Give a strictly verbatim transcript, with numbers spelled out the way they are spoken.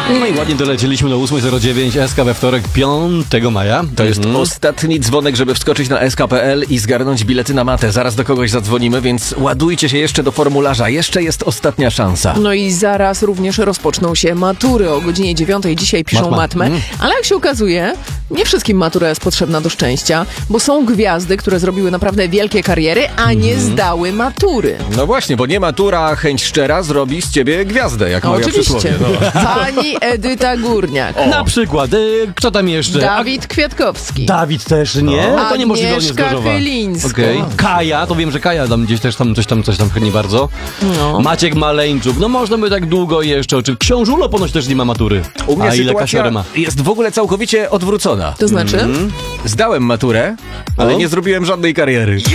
No i ładnie dolecieliśmy do ósma zero dziewięć S K we wtorek, piątego maja. To jest Mhm. ostatni dzwonek, żeby wskoczyć na S K kropka P L i zgarnąć bilety na matę. Zaraz do kogoś zadzwonimy, więc ładujcie się jeszcze do formularza. Jeszcze jest ostatnia szansa. No i zaraz również rozpoczną się matury. O godzinie dziewiątej dzisiaj piszą Matma. matmę. Mm. Ale jak się okazuje, nie wszystkim matura jest potrzebna do szczęścia, bo są gwiazdy, które zrobiły naprawdę wielkie kariery, a nie Mhm. zdały matury. No właśnie, bo nie matura, chęć szczera zrobi z ciebie gwiazdę, jak No, moja oczywiście. przysłowie. No. Pani Edyta Górniak. Na przykład, y, kto tam jeszcze? Dawid Kwiatkowski. Dawid też nie? No. To niemożliwe, on jest Agnieszka Gorzowa. Chylińska. Okej. Kaja, to wiem, że Kaja tam gdzieś też tam coś tam, coś tam nie bardzo. No. Maciek Maleńczuk, no można by tak długo jeszcze. Czy Książulo ponoć też nie ma matury. U mnie A ile sytuacja Kasia ma? jest w ogóle całkowicie odwrócona. To znaczy? Zdałem maturę, ale No. nie zrobiłem żadnej kariery.